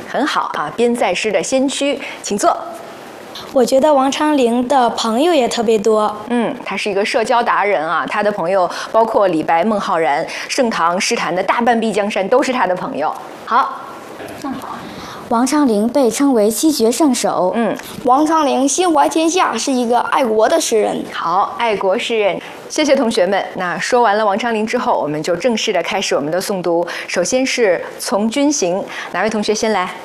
很好啊，边塞诗的先驱，请坐。 我觉得王昌龄的朋友也特别多。 他是一个社交达人啊，他的朋友包括李白、孟浩然，盛唐诗坛的大半壁江山都是他的朋友。好，那好。 王昌龄被称为七绝圣手。 王昌龄心怀天下，是一个爱国的诗人。 好，爱国诗人，谢谢同学们。那说完了王昌龄之后，我们就正式的开始我们的诵读。首先是《从军行》，哪位同学先来？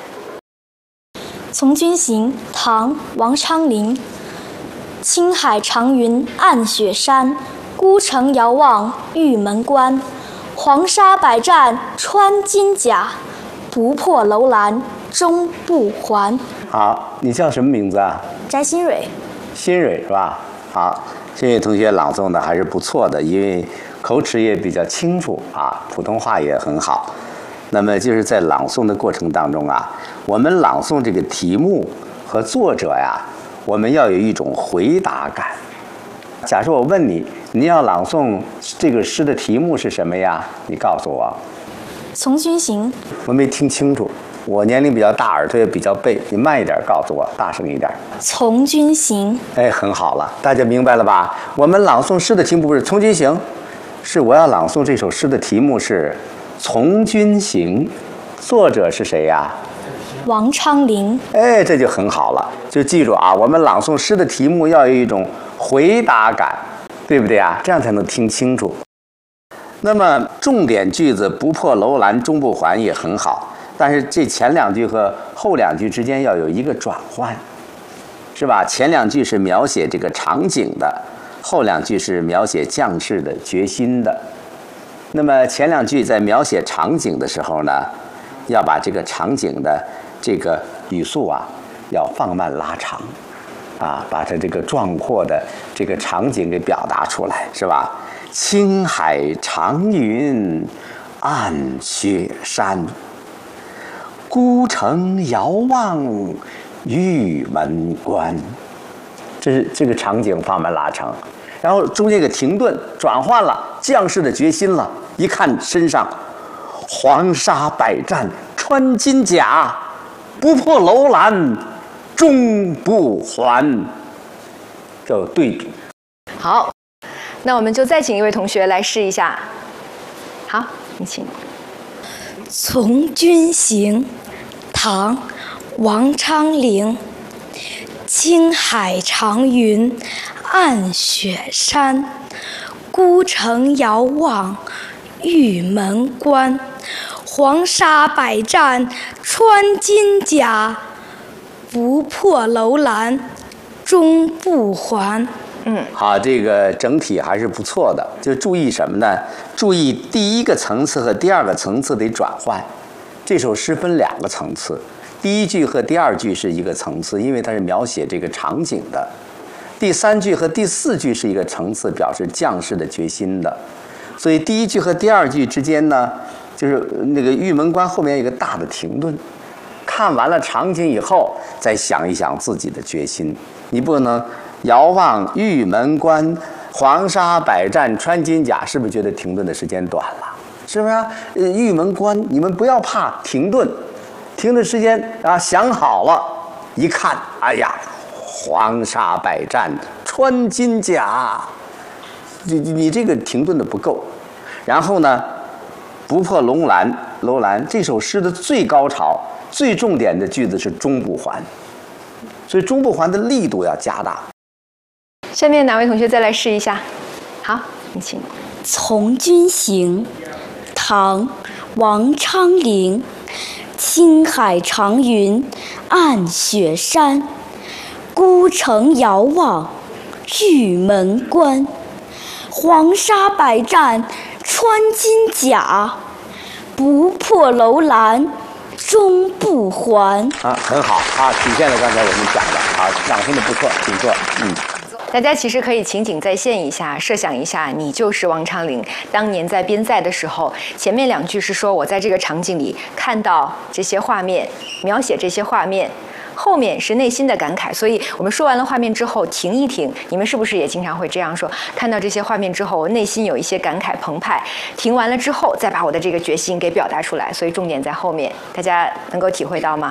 《从军行》唐·王昌龄。青海长云暗雪山，孤城遥望玉门关。黄沙百战穿金甲，不破楼兰终不还。 好，你叫什么名字啊？ 翟新蕊。 新蕊是吧？好，这位同学朗诵的还是不错的，因为口齿也比较清楚啊，普通话也很好。那么就是在朗诵的过程当中啊，我们朗诵这个题目和作者呀，我们要有一种回答感。假设我问你，你要朗诵这个诗的题目是什么呀？你告诉我。 从军行。 我没听清楚，我年龄比较大，耳朵也比较背，你慢一点告诉我，大声一点。 从军行。 哎，很好了，大家明白了吧？我们朗诵诗的题目不是《从军行》，是我要朗诵这首诗的题目是《从军行》，作者是谁呀？ 王昌龄。 哎，这就很好了，就记住啊，我们朗诵诗的题目要有一种回答感，对不对啊？这样才能听清楚。那么重点句子不破楼兰终不还也很好，但是这前两句和后两句之间要有一个转换，是吧？前两句是描写这个场景的，后两句是描写将士的决心的。那么前两句在描写场景的时候呢，要把这个场景的这个语速啊要放慢拉长，啊，把它这个壮阔的这个场景给表达出来，是吧？青海长云暗雪山，孤城遥望玉门关。这是这个场景放慢拉长，然后中间一个停顿，转换了将士的决心了。一看身上黄沙百战穿金甲，不破楼兰终不还，这有对比。 好，那我们就再请一位同学来试一下。好，你请。 从军行，唐·王昌龄。青海长云暗雪山，孤城遥望玉门关。黄沙百战穿金甲，不破楼兰终不还。 好，这个整体还是不错的。就注意什么呢？注意第一个层次和第二个层次得转换。这首诗分两个层次，第一句和第二句是一个层次，因为它是描写这个场景的；第三句和第四句是一个层次，表示将士的决心的。所以第一句和第二句之间呢，就是那个玉门关后面有一个大的停顿，看完了场景以后，再想一想自己的决心。你不能遥望玉门关，黄沙百战穿金甲，是不是觉得停顿的时间短了？是不是啊？玉门关，你们不要怕停顿，停顿时间啊，想好了，一看，哎呀，黄沙百战穿金甲，你这个停顿的不够。然后呢，不破楼兰这首诗的最高潮、最重点的句子是终不还，所以终不还的力度要加大。 下面哪位同学再来试一下？好，你请。 从军行，唐·王昌龄。青海长云暗雪山，孤城遥望玉门关。黄沙百战穿金甲，不破楼兰终不还。 啊，很好啊，体现了刚才我们讲的啊，掌声的不错，请坐。 大家其实可以情景再现一下，设想一下，你就是王昌龄。当年在边塞的时候，前面两句是说我在这个场景里看到这些画面，描写这些画面，后面是内心的感慨。所以我们说完了画面之后，停一停。你们是不是也经常会这样说？看到这些画面之后，我内心有一些感慨澎湃。停完了之后，再把我的这个决心给表达出来。所以重点在后面，大家能够体会到吗？